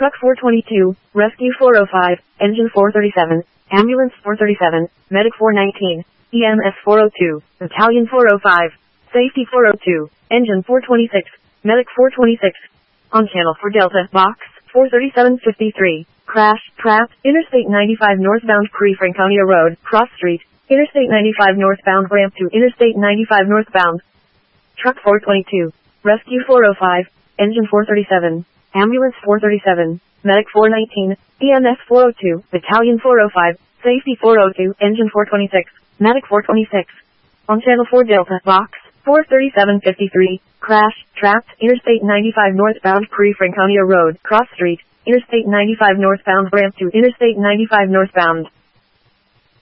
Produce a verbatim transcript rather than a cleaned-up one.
Truck four twenty-two, Rescue four oh five, Engine four thirty-seven, Ambulance four thirty-seven, Medic four nineteen, E M S four oh two, Battalion four oh five, Safety four oh two, Engine four twenty-six, Medic four twenty-six. On channel four Delta, Box four thirty-seven fifty-three, Crash, Trapped, Interstate ninety-five northbound Pre-Franconia Road, Cross Street, Interstate ninety-five northbound ramp to Interstate ninety-five northbound. Truck four twenty-two, Rescue four oh five, Engine four thirty-seven, Ambulance four thirty-seven, Medic four nineteen, E M S four oh two, Battalion four oh five, Safety four oh two, Engine four twenty-six, Medic four twenty-six. On channel four Delta, Box four thirty-seven fifty-three, Crash, Trapped, Interstate ninety-five northbound Pre-Franconia Road, Cross Street, Interstate ninety-five northbound ramp to Interstate ninety-five northbound.